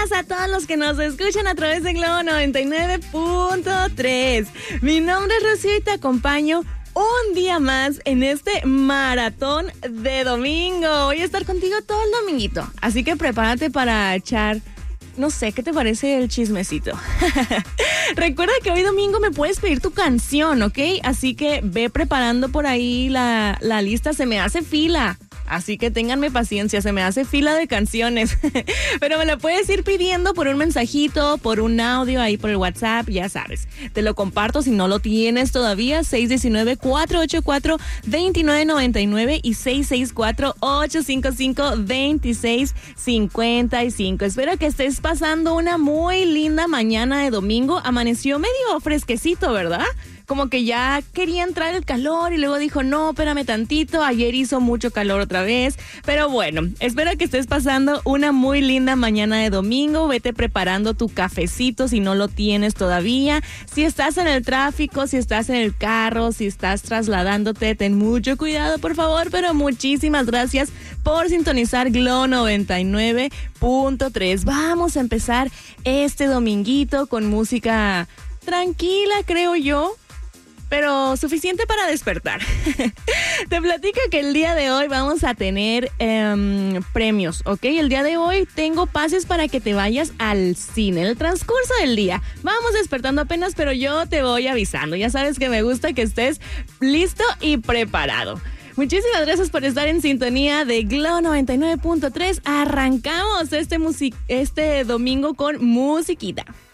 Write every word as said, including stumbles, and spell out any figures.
días a todos los que nos escuchan a través de Globo noventa y nueve punto tres. Mi nombre es Rocío y te acompaño un día más en este maratón de domingo. Voy a estar contigo todo el dominguito, así que prepárate para echar, no sé, ¿qué te parece el chismecito? Recuerda que hoy domingo me puedes pedir tu canción, ¿ok? Así que ve preparando por ahí la, la lista, se me hace fila. Así que ténganme paciencia, se me hace fila de canciones. Pero me la puedes ir pidiendo por un mensajito, por un audio ahí por el WhatsApp, ya sabes. Te lo comparto si no lo tienes todavía, seis uno nueve, cuatro ocho cuatro, dos nueve nueve nueve y seis seis cuatro, ocho cinco cinco, dos seis cinco cinco. Espero que estés pasando una muy linda mañana de domingo. Amaneció medio fresquecito, ¿verdad? Como que ya quería entrar el calor y luego dijo, no, espérame tantito, ayer hizo mucho calor otra vez. Pero bueno, espero que estés pasando una muy linda mañana de domingo. Vete preparando tu cafecito si no lo tienes todavía. Si estás en el tráfico, si estás en el carro, si estás trasladándote, ten mucho cuidado, por favor. Pero muchísimas gracias por sintonizar Globo noventa y nueve punto tres. Vamos a empezar este dominguito con música tranquila, creo yo, pero suficiente para despertar. Te platico que el día de hoy vamos a tener um, premios, ¿ok? El día de hoy tengo pases para que te vayas al cine. En el transcurso del día vamos despertando apenas, pero yo te voy avisando. Ya sabes que me gusta que estés listo y preparado. Muchísimas gracias por estar en sintonía de Globo noventa y nueve punto tres. Arrancamos este, music- este domingo con musiquita.